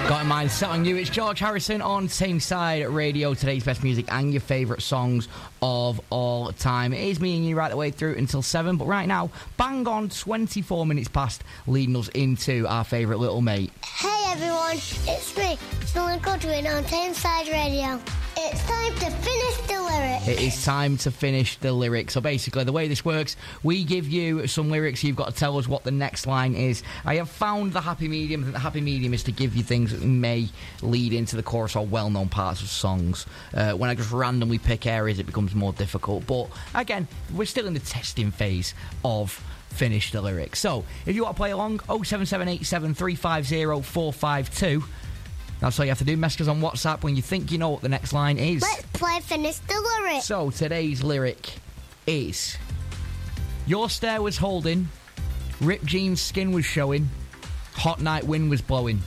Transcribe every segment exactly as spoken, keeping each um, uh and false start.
Got in mind, set on you. It's George Harrison on Tameside Radio. Today's best music and your favourite songs of all time. It is me and you right the way through until seven. But right now, bang on twenty-four minutes past, leading us into our favourite little mate. Hey everyone, it's me, Sean Godwin on Tameside Radio. It's time to finish the lyrics. It is time to finish the lyrics. So basically, the way this works, we give you some lyrics. You've got to tell us what the next line is. I have found the happy medium. I think the happy medium is to give you things that may lead into the chorus or well-known parts of songs. Uh, when I just randomly pick areas, it becomes more difficult. But again, we're still in the testing phase of finish the lyrics. So if you want to play along, oh seven seven eight seven three five oh four five two. That's all you have to do. Message us on WhatsApp when you think you know what the next line is. Let's play finish the lyric. So today's lyric is: your stare was holding, ripped jeans skin was showing, hot night wind was blowing.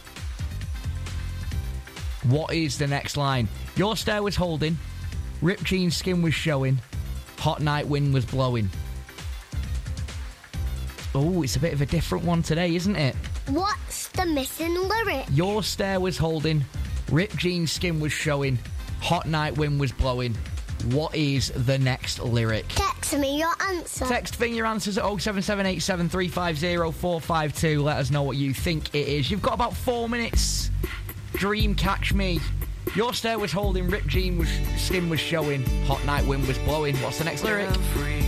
What is the next line? Your stare was holding, ripped jeans skin was showing, hot night wind was blowing. Oh, it's a bit of a different one today, isn't it? What's the missing lyric? Your stare was holding, ripped jeans skin was showing, hot night wind was blowing. What is the next lyric? Text me your answer. Text thing your answers at oh seven seven eight seven three five oh four five two. Let us know what you think it is. You've got about four minutes. Dream catch me. Your stare was holding, ripped jean was, skin was showing, hot night wind was blowing. What's the next lyric?